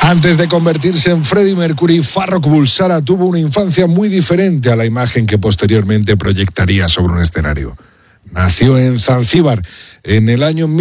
Antes de convertirse en Freddie Mercury, Farrokh Bulsara tuvo una infancia muy diferente a la imagen que posteriormente proyectaría sobre un escenario. Nació en Zanzíbar en el año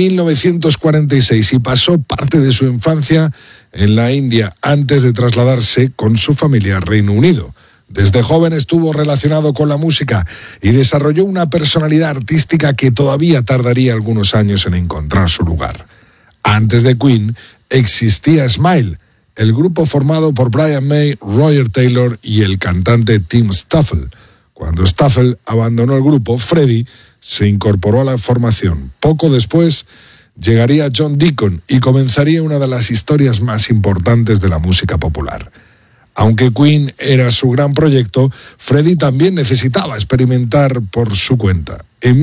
1946 y pasó parte de su infancia en la India antes de trasladarse con su familia al Reino Unido. Desde joven estuvo relacionado con la música y desarrolló una personalidad artística que todavía tardaría algunos años en encontrar su lugar. Antes de Queen existía Smile, el grupo formado por Brian May, Roger Taylor y el cantante Tim Staffel. Cuando Staffel abandonó el grupo, Freddie se incorporó a la formación. Poco después llegaría John Deacon y comenzaría una de las historias más importantes de la música popular. Aunque Queen era su gran proyecto, Freddie también necesitaba experimentar por su cuenta. En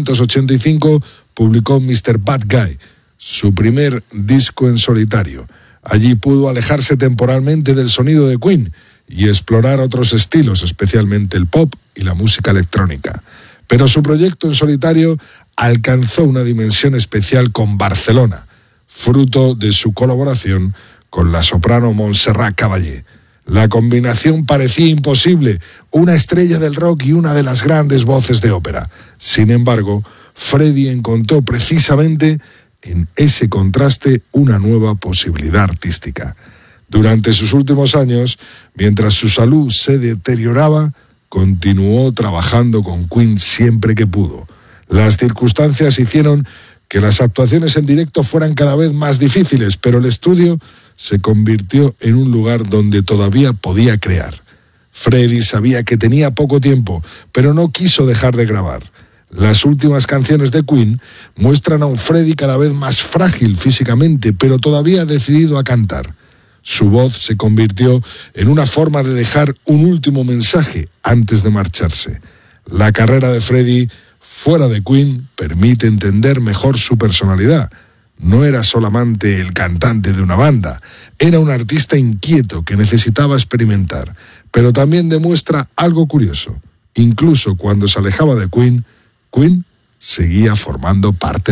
1985 publicó Mr. Bad Guy, su primer disco en solitario. Allí pudo alejarse temporalmente del sonido de Queen y explorar otros estilos, especialmente el pop y la música electrónica. Pero su proyecto en solitario alcanzó una dimensión especial con Barcelona, fruto de su colaboración con la soprano Montserrat Caballé. La combinación parecía imposible, una estrella del rock y una de las grandes voces de ópera. Sin embargo, Freddie encontró precisamente en ese contraste una nueva posibilidad artística. Durante sus últimos años, mientras su salud se deterioraba, continuó trabajando con Queen siempre que pudo. Las circunstancias hicieron que las actuaciones en directo fueran cada vez más difíciles, pero el estudio se convirtió en un lugar donde todavía podía crear. Freddie sabía que tenía poco tiempo, pero no quiso dejar de grabar. Las últimas canciones de Queen muestran a un Freddie cada vez más frágil físicamente, pero todavía decidido a cantar. Su voz se convirtió en una forma de dejar un último mensaje antes de marcharse. La carrera de Freddie fuera de Queen permite entender mejor su personalidad. No era solamente el cantante de una banda, era un artista inquieto que necesitaba experimentar, pero también demuestra algo curioso. Incluso cuando se alejaba de Queen, Queen seguía formando parte